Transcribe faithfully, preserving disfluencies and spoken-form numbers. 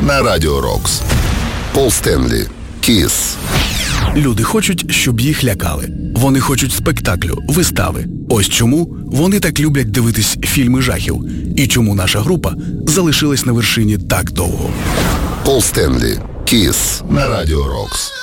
на Радіо Рокс. Пол Стенлі. Kiss. Люди хочуть, щоб їх лякали. Вони хочуть спектаклю, вистави. Ось чому вони так люблять дивитись фільми жахів. І чому наша група залишилась на вершині так довго. Пол Стенлі. Kiss на Радіо Рокс.